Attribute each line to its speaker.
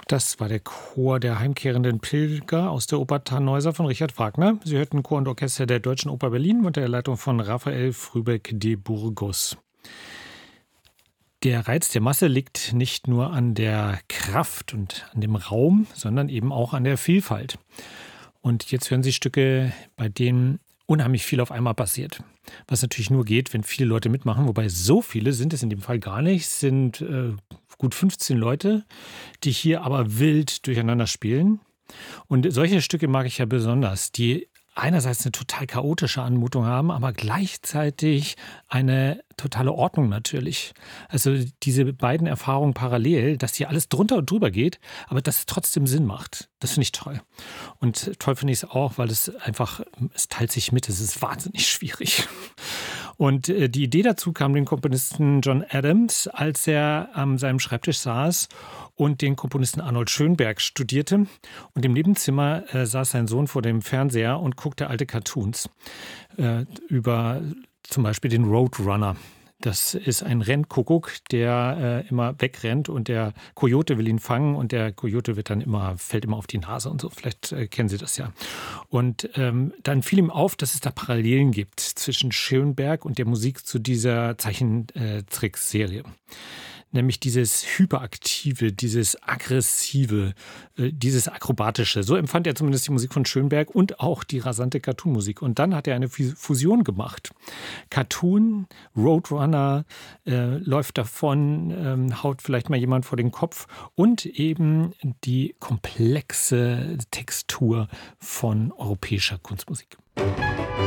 Speaker 1: Das war der Chor der heimkehrenden Pilger aus der Oper Tannhäuser von Richard Wagner. Sie hörten Chor und Orchester der Deutschen Oper Berlin unter der Leitung von Raphael Frühbeck de Burgos. Der Reiz der Masse liegt nicht nur an der Kraft und an dem Raum, sondern eben auch an der Vielfalt. Und jetzt hören Sie Stücke, bei denen unheimlich viel auf einmal passiert. Was natürlich nur geht, wenn viele Leute mitmachen, wobei so viele sind es in dem Fall gar nicht. Es sind gut 15 Leute, die hier aber wild durcheinander spielen. Und solche Stücke mag ich ja besonders, die einerseits eine total chaotische Anmutung haben, aber gleichzeitig eine totale Ordnung natürlich. Also diese beiden Erfahrungen parallel, dass hier alles drunter und drüber geht, aber dass es trotzdem Sinn macht. Das finde ich toll. Und toll finde ich es auch, weil es teilt sich mit, es ist wahnsinnig schwierig. Und die Idee dazu kam dem Komponisten John Adams, als er an seinem Schreibtisch saß und den Komponisten Arnold Schönberg studierte. Und im Nebenzimmer saß sein Sohn vor dem Fernseher und guckte alte Cartoons über zum Beispiel den Roadrunner. Das ist ein Rennkuckuck, der immer wegrennt und der Coyote will ihn fangen und der Coyote fällt immer auf die Nase und so. Vielleicht kennen Sie das ja. Und dann fiel ihm auf, dass es da Parallelen gibt zwischen Schönberg und der Musik zu dieser Zeichentrickserie. Nämlich dieses Hyperaktive, dieses Aggressive, dieses Akrobatische. So empfand er zumindest die Musik von Schönberg und auch die rasante Cartoon-Musik. Und dann hat er eine Fusion gemacht. Cartoon, Roadrunner, läuft davon, haut vielleicht mal jemand vor den Kopf und eben die komplexe Textur von europäischer Kunstmusik.